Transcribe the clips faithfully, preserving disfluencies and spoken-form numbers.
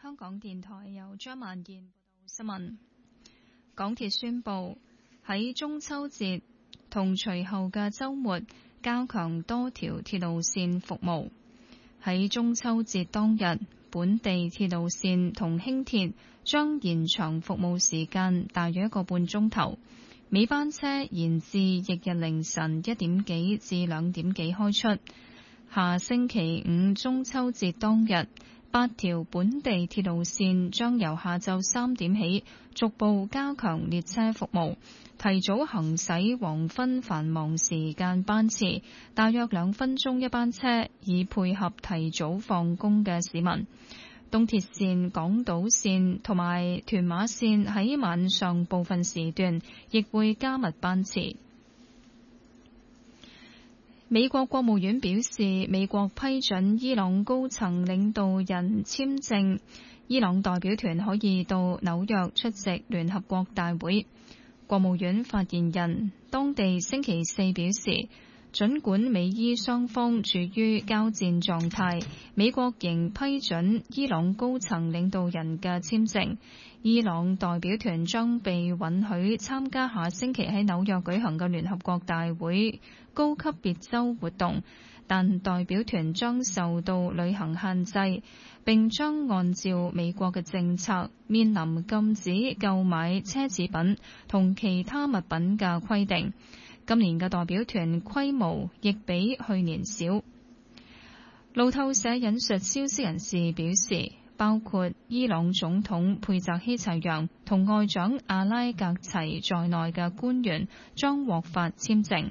香港電台由張萬燕報道新聞。港鐵宣布喺中秋節同隨後嘅週末加強多條鐵路線服務。喺中秋節當日，本地鐵路線同輕鐵將延長服務時間大約一個半鐘頭，尾班車延至翌日凌晨一點幾至兩點幾開出。下星期五中秋節當日，八條本地鐵路線將由下晝三點起逐步加強列車服務，提早行駛黃昏繁忙時間班次，大約兩分鐘一班車，以配合提早放工嘅市民。東鐵線、港島線同埋屯馬線喺晚上部分時段亦會加密班次。美國國務院表示，美國批准伊朗高層領導人簽證，伊朗代表團可以到紐約出席聯合國大會。國務院發言人當地星期四表示，儘管美伊雙方處於交戰狀態，美國仍批准伊朗高層領導人嘅簽證。伊朗代表團將被允許參加下星期喺紐約舉行嘅聯合國大會高級別週活動，但代表團將受到旅行限制，並將按照美國嘅政策面臨禁止購買奢侈品同其他物品嘅規定。今年嘅代表團規模亦比去年少。路透社引述消息人士表示，包括伊朗總統佩澤希齊揚同外長阿拉格齊在內嘅官員將獲發簽證。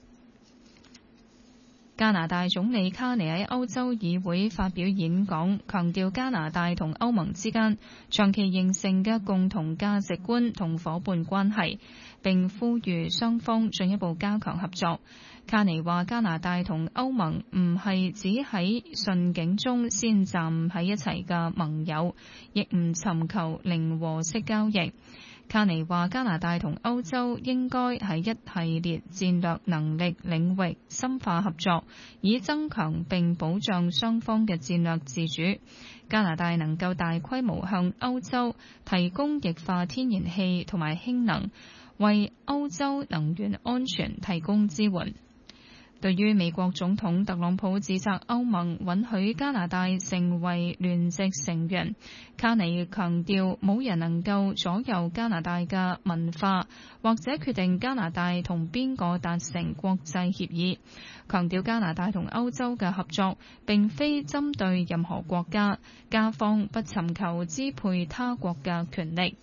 加拿大總理卡尼喺歐洲議會發表演講，強調加拿大同歐盟之間長期形成嘅共同價值觀同夥伴關係，並呼籲雙方進一步加強合作。卡尼話：加拿大同歐盟唔係只喺順境中先站喺一齊嘅盟友，亦唔尋求零和式交易。卡尼話：加拿大同歐洲應該喺一系列戰略能力領域深化合作，以增強並保障雙方嘅戰略自主。加拿大能夠大規模向歐洲提供液化天然氣同埋氫能，為歐洲能源安全提供支援。對於美國總統特朗普指責歐盟允許加拿大成為聯席成員，卡尼強調冇人能夠左右加拿大嘅文化，或者決定加拿大同邊個達成國際協議。強調加拿大同歐洲嘅合作並非針對任何國家，加方不尋求支配他國嘅權力。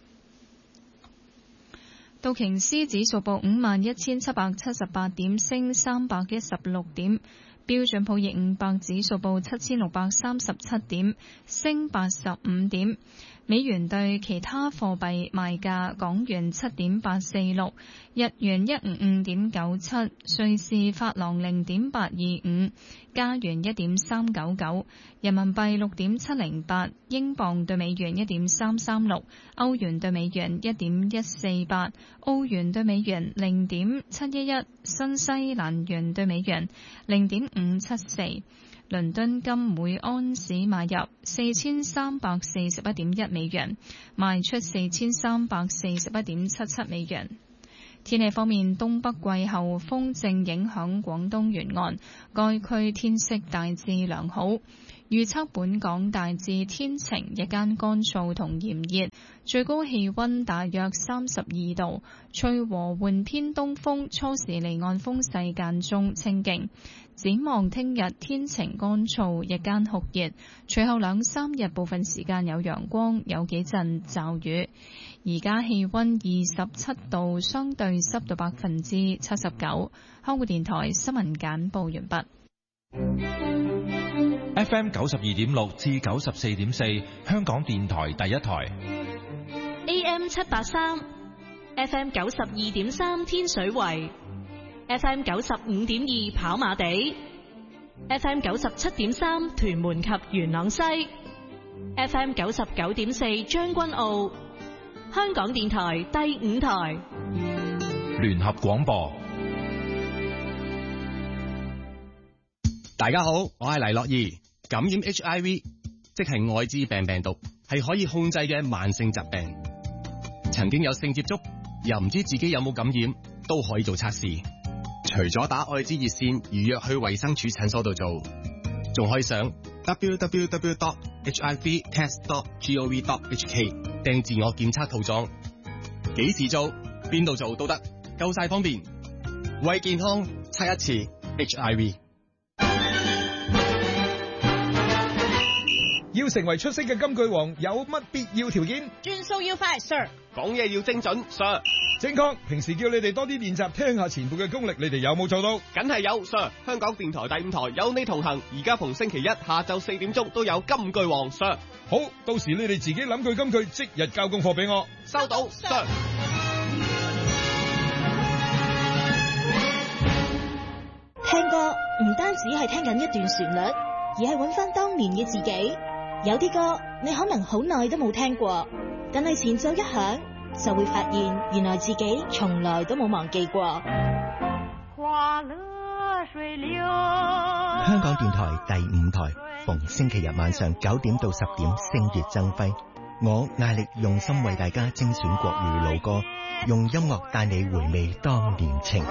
道瓊斯指數報五萬一千七百七十八點，升三百一十六點。標準普爾五百指數報七千六百三十七點，升八十五點。美元對其他貨幣賣價：港元七點八四六，日元一五五點九七，瑞士法郎零點八二五，加元一點三九九，人民幣六點七零八，英鎊對美元一點三三六，歐元對美元一點一四八，澳元對美元零點七一一，新西蘭元對美元零點五七四。倫敦金每安士買入四千三百四十一點一美元，賣出四千三百四十一點七七美元。天氣方面，東北季候風正影響廣東沿岸，該區天色大致良好。預測本港大致天晴，日間乾燥同炎熱，最高氣溫大約三十二度，吹和緩偏東風，初時離岸風勢間中清勁。展望聽日天晴乾燥，日間酷熱，隨後兩三日部分時間有陽光，有幾陣驟雨。而家氣溫二十七度，相對濕度百分之七十九。香港電台新聞簡報完畢。 F M 九十二點六至九十四點四，香港電台第一台。 A M 七八三，F M 九十二點三天水圍，F M 九十五點二跑馬地，F M 九十七點三屯門及元朗西，F M 九十九點四將軍澳。香港電台第五台聯合廣播。 大家好，我係黎樂怡。感染 H I V 即係艾滋病病毒， 係可以控制嘅慢性疾病。曾經有性接觸又唔知自己有冇感染，都可以做測試。除咗打愛滋熱線預約去衛生署診所度做，仲可以上 w w w dot h i v test dot gov dot h k 訂自我檢測套裝。幾時做，邊度做都得，夠晒方便。為健康測一次 H I V。 要成為出色嘅金句王，有乜必要條件？ 轉數要快 ，Sir。 講嘢要精準 ，Sir。 正確。平時叫你哋多啲練習，聽下前輩嘅功力，你哋有冇做到？ 梗係有 ，Sir。香港電台第五台有你同行，而家逢星期一下晝四點鐘都有金句王 ，Sir。 好，到時你哋自己諗句金句，即日交功課俾我。 收到 ，Sir。 聽歌唔單止係聽緊一段旋律，而係揾翻當年嘅自己。有啲歌你可能好耐都冇聽過，但係前奏一響，就會發現原來自己從來都冇忘記過。 花樂水流。 香港電台第五台，逢星期日晚上九點到十點，星月爭輝。我艾力用心為大家精選國語老歌，用音樂帶你回味當年情。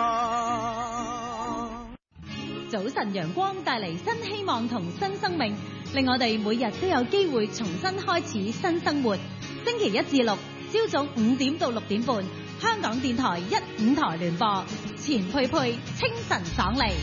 早晨陽光帶嚟新希望同新生命，令我哋每日都有機會重新開始新生活。星期一至六朝早五點到六點半，香港電台一五台聯播，錢佩佩清晨爽利。